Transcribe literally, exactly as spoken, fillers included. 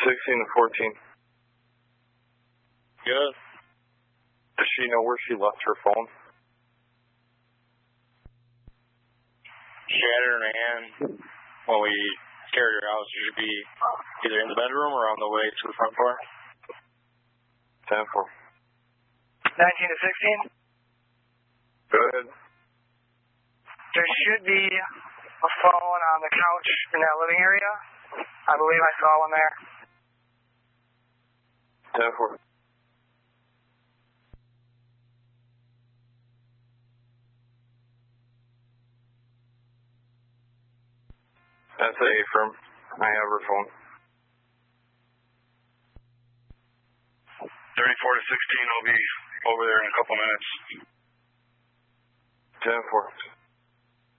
sixteen to fourteen. Good. Does she know where she left her phone? She had it in her hand when we carried her out. She should be either in the bedroom or on the way to the front door. ten four. nineteen to sixteen. Go ahead. There should be a phone on the couch in that living area. I believe I saw one there. ten four. That's a firm. I have her phone. thirty-four to sixteen will be over there in a couple minutes. ten four.